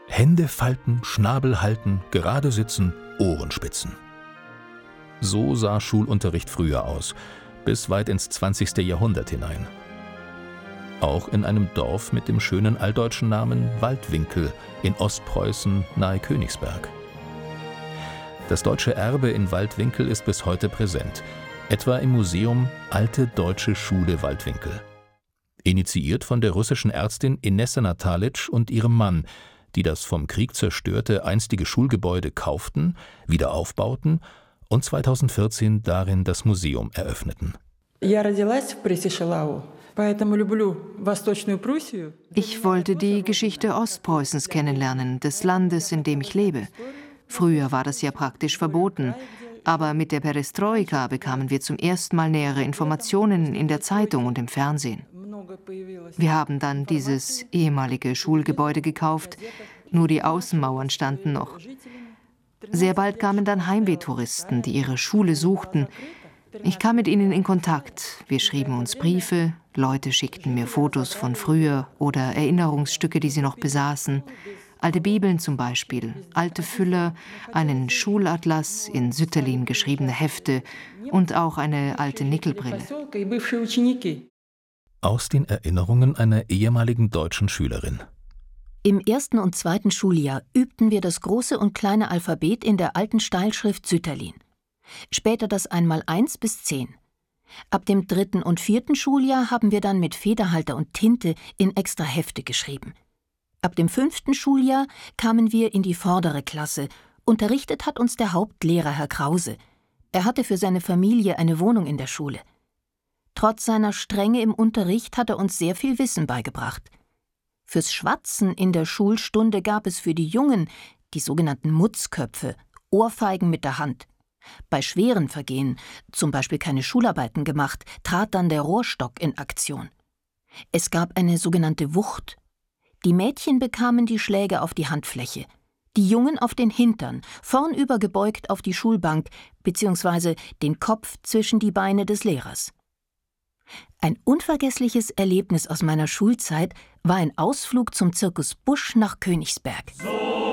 Hände falten, Schnabel halten, gerade sitzen, Ohren spitzen. So sah Schulunterricht früher aus, bis weit ins 20. Jahrhundert hinein. Auch in einem Dorf mit dem schönen altdeutschen Namen Waldwinkel in Ostpreußen nahe Königsberg. Das deutsche Erbe in Waldwinkel ist bis heute präsent, etwa im Museum Alte Deutsche Schule Waldwinkel. Initiiert von der russischen Ärztin Inessa Natalic und ihrem Mann, die das vom Krieg zerstörte einstige Schulgebäude kauften, wieder aufbauten und 2014 darin das Museum eröffneten. Ich wollte die Geschichte Ostpreußens kennenlernen, des Landes, in dem ich lebe. Früher war das ja praktisch verboten. Aber mit der Perestroika bekamen wir zum ersten Mal nähere Informationen in der Zeitung und im Fernsehen. Wir haben dann dieses ehemalige Schulgebäude gekauft, nur die Außenmauern standen noch. Sehr bald kamen dann Heimwehtouristen, die ihre Schule suchten. Ich kam mit ihnen in Kontakt. Wir schrieben uns Briefe, Leute schickten mir Fotos von früher oder Erinnerungsstücke, die sie noch besaßen. Alte Bibeln zum Beispiel, alte Füller, einen Schulatlas, in Sütterlin geschriebene Hefte und auch eine alte Nickelbrille. Aus den Erinnerungen einer ehemaligen deutschen Schülerin. Im 1. und 2. Schuljahr übten wir das große und kleine Alphabet in der alten Steilschrift Sütterlin. Später das Einmaleins bis 10. Ab dem 3. und 4. Schuljahr haben wir dann mit Federhalter und Tinte in extra Hefte geschrieben. Ab dem 5. Schuljahr kamen wir in die vordere Klasse. Unterrichtet hat uns der Hauptlehrer Herr Krause. Er hatte für seine Familie eine Wohnung in der Schule. Trotz seiner Strenge im Unterricht hat er uns sehr viel Wissen beigebracht. Fürs Schwatzen in der Schulstunde gab es für die Jungen, die sogenannten Mutzköpfe, Ohrfeigen mit der Hand. Bei schweren Vergehen, zum Beispiel keine Schularbeiten gemacht, trat dann der Rohrstock in Aktion. Es gab eine sogenannte Wucht. Die Mädchen bekamen die Schläge auf die Handfläche, die Jungen auf den Hintern, vornüber gebeugt auf die Schulbank bzw. den Kopf zwischen die Beine des Lehrers. Ein unvergessliches Erlebnis aus meiner Schulzeit war ein Ausflug zum Zirkus Busch nach Königsberg.